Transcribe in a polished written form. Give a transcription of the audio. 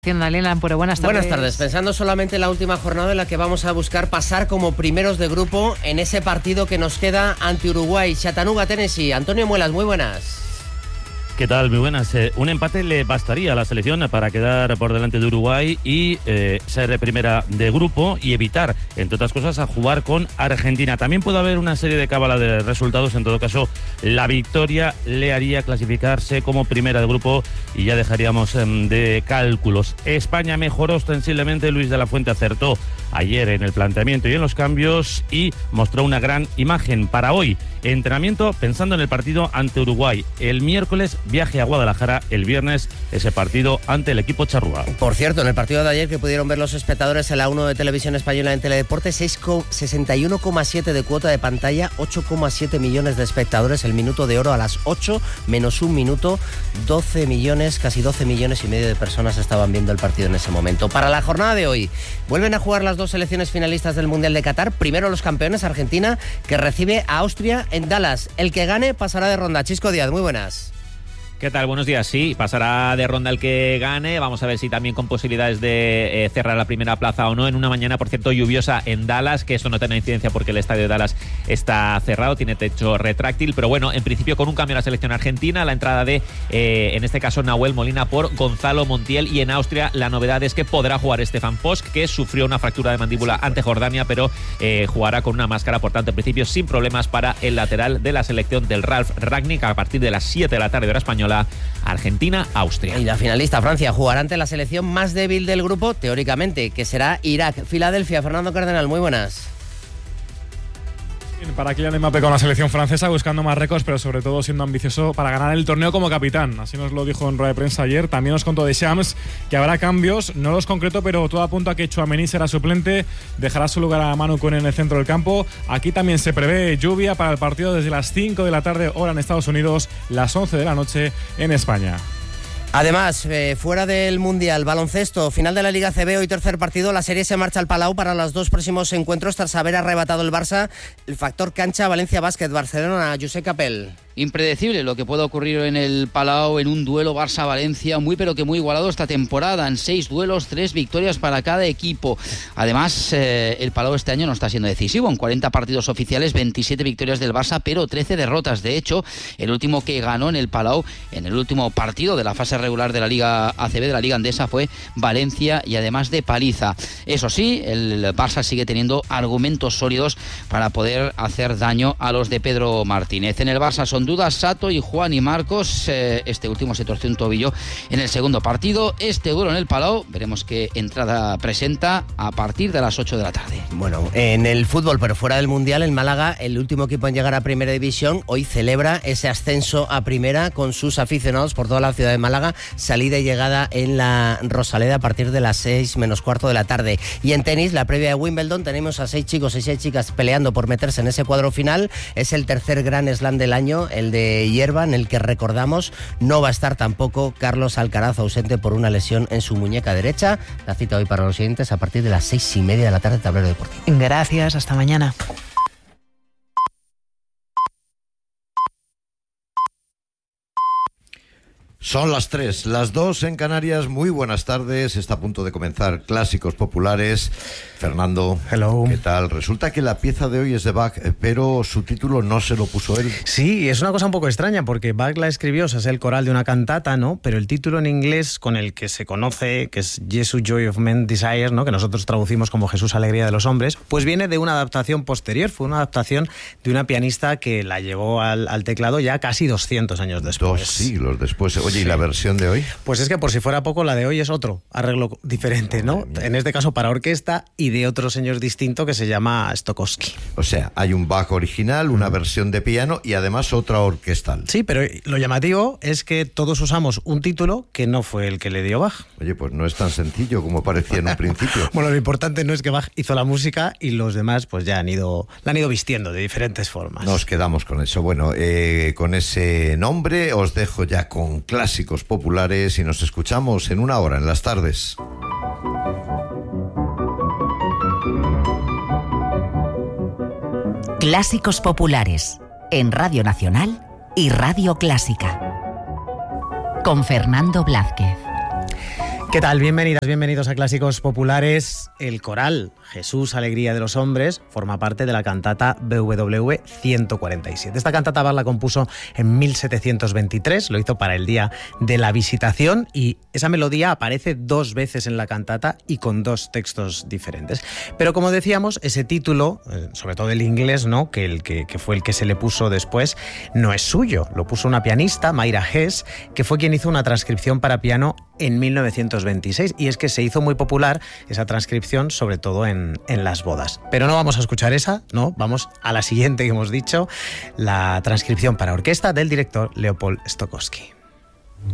Daniel Ampuro, buenas tardes. Buenas tardes. Pensando solamente en la última jornada en la que vamos a buscar pasar como primeros de grupo en ese partido que nos queda ante Uruguay, Chattanooga, Tennessee. Antonio Muelas, muy buenas. ¿Qué tal? Muy buenas. Un empate le bastaría a la selección para quedar por delante de Uruguay y ser primera de grupo y evitar, entre otras cosas, a jugar con Argentina. También puede haber una serie de cábala de resultados. En todo caso, la victoria le haría clasificarse como primera de grupo y ya dejaríamos de cálculos. España mejoró ostensiblemente. Luis de la Fuente acertó ayer en el planteamiento y en los cambios y mostró una gran imagen para hoy. Entrenamiento pensando en el partido ante Uruguay. El miércoles viaje a Guadalajara, el viernes ese partido ante el equipo charrúa. Por cierto, en el partido de ayer que pudieron ver los espectadores en la 1 de Televisión Española en Teledeporte, 61,7 de cuota de pantalla, 8,7 millones de espectadores, el minuto de oro a las 8 menos un minuto, 12 millones, casi 12 millones y medio de personas estaban viendo el partido en ese momento. Para la jornada de hoy, vuelven a jugar las dos selecciones finalistas del Mundial de Qatar. Primero los campeones, Argentina, que recibe a Austria en Dallas. El que gane pasará de ronda. Chisco Díaz, muy buenas. ¿Qué tal? Buenos días. Sí, pasará de ronda el que gane. Vamos a ver si también con posibilidades de cerrar la primera plaza o no. En una mañana, por cierto, lluviosa en Dallas, que esto no tiene incidencia porque el estadio de Dallas está cerrado, tiene techo retráctil. Pero bueno, en principio con un cambio en la selección argentina, la entrada de, en este caso, Nahuel Molina por Gonzalo Montiel. Y en Austria la novedad es que podrá jugar Stefan Posch, que sufrió una fractura de mandíbula ante Jordania, pero jugará con una máscara, por tanto, en principio sin problemas para el lateral de la selección del Ralf Rangnick a partir de las 7 de la tarde hora española. Argentina-Austria. Y la finalista, Francia, jugará ante la selección más débil del grupo, teóricamente, que será Irak. Filadelfia, Fernando Cardenal, muy buenas. Para Kylian Mbappé con la selección francesa, buscando más récords, pero sobre todo siendo ambicioso para ganar el torneo como capitán. Así nos lo dijo en rueda de prensa ayer. También nos contó Deschamps que habrá cambios, no los concreto, pero todo apunta a que Tchouaméni será suplente, dejará su lugar a Manu Koné en el centro del campo. Aquí también se prevé lluvia para el partido desde las 5 de la tarde, hora en Estados Unidos, las 11 de la noche en España. Además, fuera del Mundial, baloncesto, final de la Liga CB, hoy tercer partido, la serie se marcha al Palau para los dos próximos encuentros tras haber arrebatado el Barça el factor cancha Valencia Básquet, Barcelona, Josep Capel. Impredecible lo que pueda ocurrir en el Palau en un duelo Barça-Valencia, muy pero que muy igualado esta temporada, en 6 duelos, 3 victorias para cada equipo. Además, el Palau este año no está siendo decisivo, en 40 partidos oficiales, 27 victorias del Barça, pero 13 derrotas. De hecho, el último que ganó en el Palau, en el último partido de la fase regular de la Liga ACB, de la Liga Andesa, fue Valencia, y además de paliza. Eso sí, el Barça sigue teniendo argumentos sólidos para poder hacer daño a los de Pedro Martínez. En el Barça son dudas Sato y Juan y Marcos. Este último se torció un tobillo en el segundo partido. Este duelo en el Palau, veremos qué entrada presenta a partir de las 8 de la tarde. Bueno, en el fútbol, pero fuera del Mundial, el Málaga, el último equipo en llegar a Primera División, hoy celebra ese ascenso a Primera con sus aficionados por toda la ciudad de Málaga. Salida y llegada en la Rosaleda a partir de las 6 menos cuarto de la tarde. Y en tenis, la previa de Wimbledon, tenemos a 6 chicos y 6 chicas peleando por meterse en ese cuadro final. Es el tercer Grand Slam del año, el de hierba, en el que recordamos no va a estar tampoco Carlos Alcaraz, ausente por una lesión en su muñeca derecha. La cita hoy para los siguientes a partir de las 6:30 de la tarde, Tablero Deportivo. Gracias, hasta mañana. Son las 3, las 2 en Canarias. Muy buenas tardes. Está a punto de comenzar Clásicos Populares. Fernando, hello. ¿Qué tal? Resulta que la pieza de hoy es de Bach, pero su título no se lo puso él. Sí, es una cosa un poco extraña porque Bach la escribió, o sea, es el coral de una cantata, ¿no? Pero el título en inglés con el que se conoce, que es Jesus Joy of Men Desire, ¿no? Que nosotros traducimos como Jesús Alegría de los Hombres, pues viene de una adaptación posterior. Fue una adaptación de una pianista que la llevó al teclado ya casi 200 años después. 2 siglos después. Oye, ¿y la versión de hoy? Pues es que por si fuera poco, la de hoy es otro arreglo diferente, ¿no? En este caso para orquesta y de otro señor distinto que se llama Stokowski. O sea, hay un Bach original, una versión de piano y además otra orquestal. Sí, pero lo llamativo es que todos usamos un título que no fue el que le dio Bach. Oye, pues no es tan sencillo como parecía en un principio. Bueno, lo importante no es que Bach hizo la música y los demás pues ya la han ido vistiendo de diferentes formas. Nos quedamos con eso. Bueno, con ese nombre os dejo ya con Clásicos Populares y nos escuchamos en una hora en las tardes. Clásicos Populares en Radio Nacional y Radio Clásica con Fernando Blázquez. ¿Qué tal? Bienvenidas, bienvenidos a Clásicos Populares. El coral Jesús, Alegría de los Hombres forma parte de la cantata BWV 147. Esta cantata Bach la compuso en 1723, lo hizo para el Día de la Visitación y esa melodía aparece 2 veces en la cantata y con 2 textos diferentes. Pero como decíamos, ese título, sobre todo el inglés, ¿no? que fue el que se le puso después, no es suyo. Lo puso una pianista, Mayra Hess, que fue quien hizo una transcripción para piano en 1926, y es que se hizo muy popular esa transcripción, sobre todo en las bodas. Pero no vamos a escuchar esa, no, vamos a la siguiente que hemos dicho, la transcripción para orquesta del director Leopold Stokowski.